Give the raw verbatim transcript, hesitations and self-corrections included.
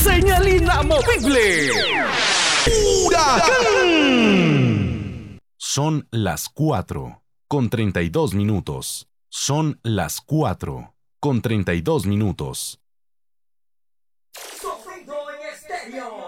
Señal inamovible. ¡Huracán! Son las cuatro con treinta y dos minutos. Son las cuatro con treinta y dos minutos. Sonido en estéreo.